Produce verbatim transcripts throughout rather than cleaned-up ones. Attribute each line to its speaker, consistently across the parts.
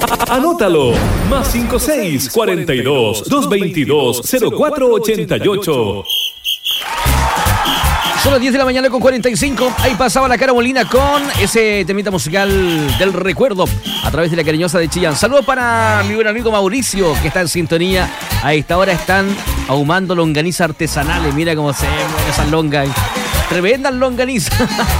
Speaker 1: Anótalo. Más cinco seis cuarenta y dos, doscientos veintidós, cero cuatro ochenta y ocho.
Speaker 2: Son las diez de la mañana con cuarenta y cinco. Ahí pasaba la Cara Molina con ese temita musical del recuerdo a través de la cariñosa de Chillán. Saludos para mi buen amigo Mauricio, que está en sintonía. A esta hora están ahumando longanizas artesanales. Mira cómo se ven esas longas. Tremendas longanizas.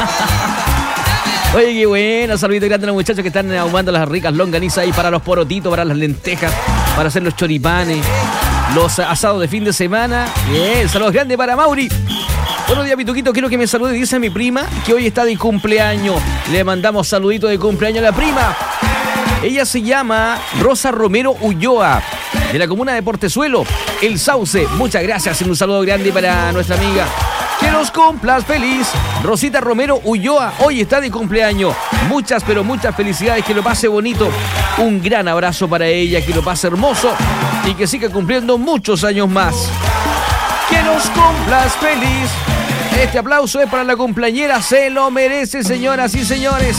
Speaker 2: Oye, qué buena. Saludito grande a los muchachos que están ahumando las ricas longanizas ahí para los porotitos, para las lentejas, para hacer los choripanes, los asados de fin de semana. Bien, saludos grandes para Mauri. Buenos días, Pituquito. Quiero que me salude, dice mi prima, que hoy está de cumpleaños. Le mandamos saludito de cumpleaños a la prima. Ella se llama Rosa Romero Ulloa, de la comuna de Portezuelo, El Sauce. Muchas gracias y un saludo grande para nuestra amiga. Que los cumplas feliz. Rosita Romero Ulloa, hoy está de cumpleaños. Muchas, pero muchas felicidades, que lo pase bonito. Un gran abrazo para ella, que lo pase hermoso y que siga cumpliendo muchos años más. Que los cumplas feliz. Este aplauso es para la cumpleañera, se lo merece, señoras y señores.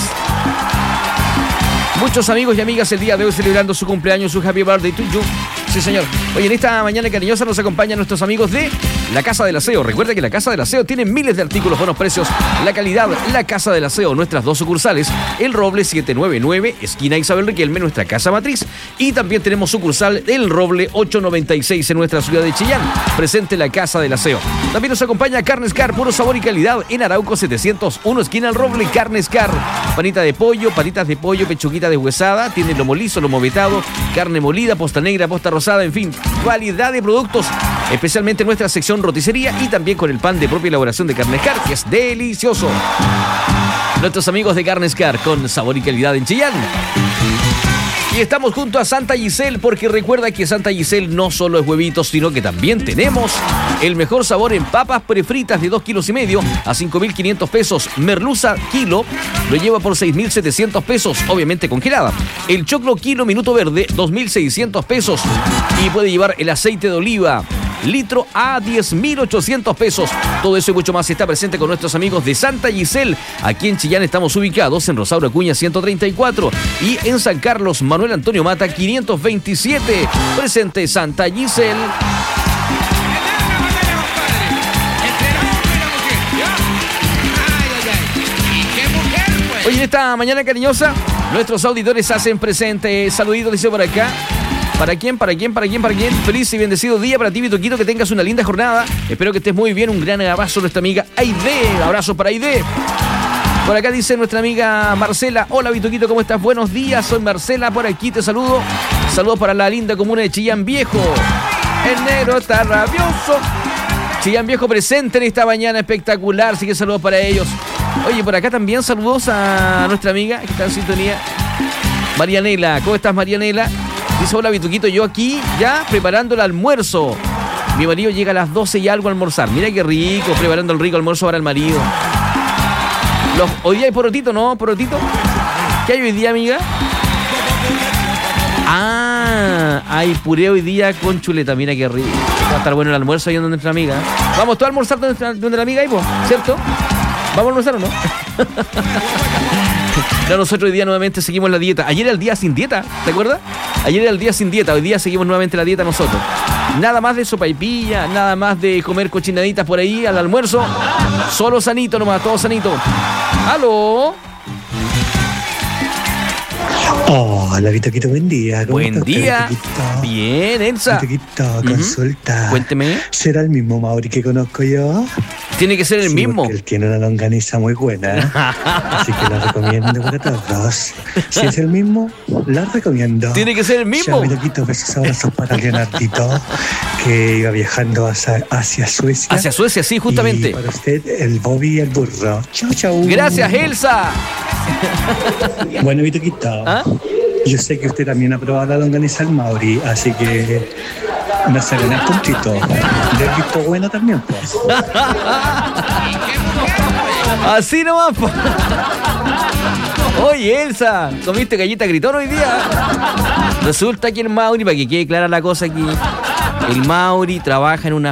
Speaker 2: Muchos amigos y amigas el día de hoy celebrando su cumpleaños, su happy birthday to you. Sí, señor. Oye, en esta mañana cariñosa nos acompañan nuestros amigos de La Casa del Aseo. Recuerda que La Casa del Aseo tiene miles de artículos, buenos precios, la calidad. La Casa del Aseo, nuestras dos sucursales, El Roble setecientos noventa y nueve, esquina Isabel Riquelme, nuestra casa matriz. Y también tenemos sucursal El Roble ochocientos noventa y seis en nuestra ciudad de Chillán. Presente La Casa del Aseo. También nos acompaña Carnes Car, puro sabor y calidad, en Arauco setecientos uno, esquina El Roble. Carnes Car, panita de pollo, patitas de pollo, pechuguita deshuesada, tiene lomo liso, lomo vetado, carne molida, posta negra, posta rosada, en fin, variedad de productos, especialmente en nuestra sección roticería y también con el pan de propia elaboración de Carnes Car, que es delicioso. Nuestros amigos de Carnes Car, con sabor y calidad en Chillán. Y estamos junto a Santa Giselle, porque recuerda que Santa Giselle no solo es huevitos, sino que también tenemos el mejor sabor en papas prefritas de dos kilos y medio a cinco mil quinientos pesos. Merluza kilo lo lleva por seis mil setecientos pesos, obviamente congelada. El choclo kilo minuto verde, dos mil seiscientos pesos. Y puede llevar el aceite de oliva litro a diez mil ochocientos pesos. Todo eso y mucho más está presente con nuestros amigos de Santa Giselle. Aquí en Chillán estamos ubicados en Rosauro Acuña ciento treinta y cuatro y en San Carlos Manuel Antonio Mata quinientos veintisiete. Presente Santa Giselle. Hoy en esta mañana cariñosa, nuestros auditores hacen presente. Saluditos, dice por acá. ¿Para quién? ¿Para quién? ¿Para quién? ¿Para quién? Feliz y bendecido día para ti, Pituquito, que tengas una linda jornada. Espero que estés muy bien. Un gran abrazo a nuestra amiga Aide. Abrazo para Aide. Por acá dice nuestra amiga Marcela. Hola, Pituquito, ¿cómo estás? Buenos días, soy Marcela, por aquí te saludo. Saludos para la linda comuna de Chillán Viejo. El negro está rabioso. Chillán Viejo presente en esta mañana espectacular, así que saludos para ellos. Oye, por acá también saludos a nuestra amiga que está en sintonía, Marianela. ¿Cómo estás, Marianela? Dice, hola, Pituquito, yo aquí ya preparando el almuerzo. Mi marido llega a las doce y algo a almorzar. Mira qué rico, preparando el rico almuerzo para el marido. Los, hoy día hay porotito, ¿no? ¿Porotito? ¿Qué hay hoy día, amiga? Ah, hay puré hoy día con chuleta. Mira qué rico. Va a estar bueno el almuerzo ahí donde nuestra amiga. Vamos todos a almorzar donde, donde la amiga ahí, po, ¿cierto? ¿Vamos a almorzar o no? No, nosotros hoy día nuevamente seguimos la dieta. Ayer era el día sin dieta, ¿te acuerdas? Ayer era el día sin dieta, hoy día seguimos nuevamente la dieta nosotros. Nada más de sopaipilla, nada más de comer cochinaditas por ahí al almuerzo. Solo sanito nomás, todo sanito. ¡Aló!
Speaker 3: Hola, Pituquito, buen día. ¿Cómo
Speaker 2: Buen
Speaker 3: estás,
Speaker 2: día.
Speaker 3: Pituquito?
Speaker 2: Bien, Elsa.
Speaker 3: Pituquito,
Speaker 2: Uh-huh.
Speaker 3: consulta.
Speaker 2: Cuénteme.
Speaker 3: ¿Será el mismo Mauri que conozco yo?
Speaker 2: Tiene que ser el
Speaker 3: Sí,
Speaker 2: mismo.
Speaker 3: porque él tiene una longaniza muy buena. Así que la recomiendo para todos. Si es el mismo, la recomiendo.
Speaker 2: Tiene que ser el mismo.
Speaker 3: Ya, Pituquito, besos, abrazos para Leonardito, que iba viajando hacia, hacia Suecia.
Speaker 2: Hacia Suecia, sí, justamente.
Speaker 3: Y para usted, el Bobby y el burro. Chau, chau.
Speaker 2: Gracias, Elsa.
Speaker 3: Bueno, Pituquito.
Speaker 2: ¿Ah?
Speaker 3: Yo sé que usted también ha probado la longaniza al Mauri, así que no se ven el puntito. Del visto bueno también, pues.
Speaker 2: Así nomás, po. Oye, Elsa, ¿comiste galleta gritón hoy día? Resulta que el Mauri, para que quede clara la cosa aquí, el Mauri trabaja en una